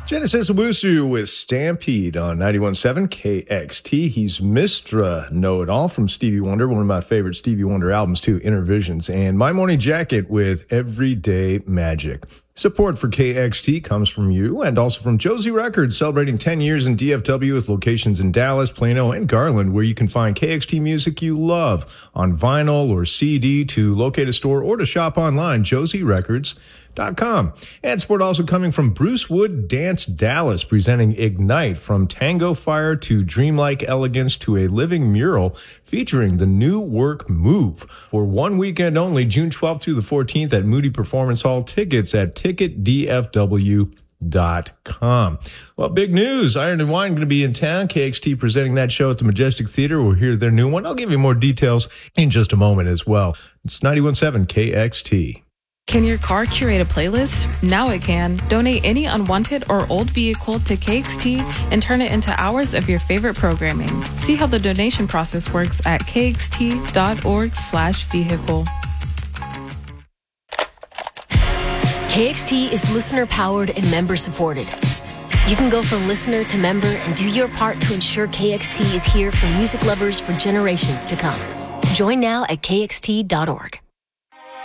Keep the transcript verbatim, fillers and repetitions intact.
Genesis Owusu with Stampede on ninety-one point seven K X T. He's Mister Know-It-All from Stevie Wonder, one of my favorite Stevie Wonder albums too, Inner Visions, and My Morning Jacket with Everyday Magic. Support for K X T comes from you and also from Josie Records, celebrating ten years in D F W with locations in Dallas, Plano, and Garland, where you can find K X T music you love on vinyl or C D. To locate a store or to shop online, josie records dot com. And support also coming from Bruce Wood Dance Dallas, presenting Ignite, from tango fire to dreamlike elegance to a living mural featuring the new work Move for one weekend only, June twelfth through the fourteenth at Moody Performance Hall. Tickets at ticket d f w dot com. Well, big news. Iron and Wine going to be in town. K X T presenting that show at the Majestic Theater. We'll hear their new one. I'll give you more details in just a moment as well. It's ninety-one point seven K X T. Can your car curate a playlist? Now it can. Donate any unwanted or old vehicle to K X T and turn it into hours of your favorite programming. See how the donation process works at kxt.org slash vehicle. K X T is listener-powered and member-supported. You can go from listener to member and do your part to ensure K X T is here for music lovers for generations to come. Join now at k x t dot org.